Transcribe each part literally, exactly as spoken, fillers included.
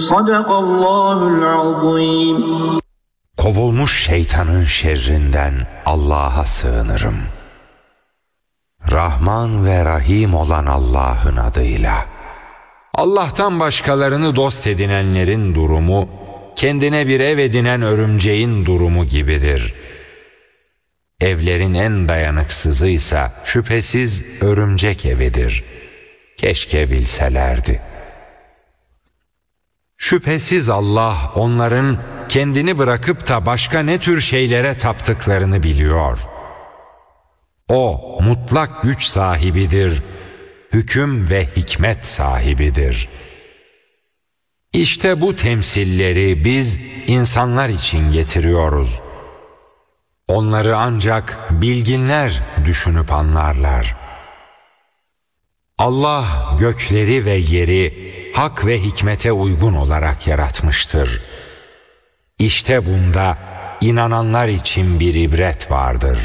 Sadakallahul azim. Kovulmuş şeytanın şerrinden Allah'a sığınırım. Rahman ve Rahim olan Allah'ın adıyla. Allah'tan başkalarını dost edinenlerin durumu, kendine bir ev edinen örümceğin durumu gibidir. Evlerin en dayanıksızıysa şüphesiz örümcek evidir. Keşke bilselerdi. Şüphesiz Allah onların kendini bırakıp da başka ne tür şeylere taptıklarını biliyor. O mutlak güç sahibidir, hüküm ve hikmet sahibidir. İşte bu temsilleri biz insanlar için getiriyoruz. Onları ancak bilginler düşünüp anlarlar. Allah gökleri ve yeri hak ve hikmete uygun olarak yaratmıştır. İşte bunda inananlar için bir ibret vardır.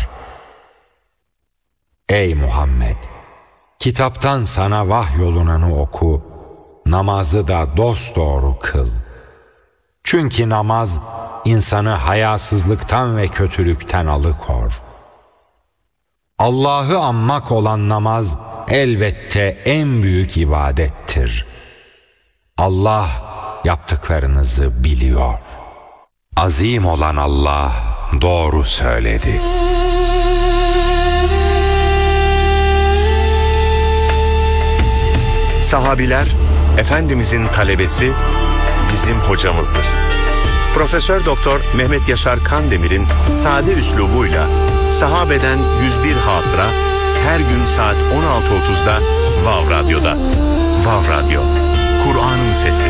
Ey Muhammed! Kitaptan sana vahyolunanı oku, namazı da dosdoğru kıl. Çünkü namaz insanı hayasızlıktan ve kötülükten alıkor. Allah'ı anmak olan namaz elbette en büyük ibadettir. Allah yaptıklarınızı biliyor. Azim olan Allah doğru söyledi. Sahabiler, Efendimizin talebesi, bizim hocamızdır. Profesör Doktor Mehmet Yaşar Kandemir'in sade üslubuyla sahabeden yüz bir hatıra her gün saat on altı otuzda Vav Radyo'da. Vav Radyo, Kur'an'ın sesi.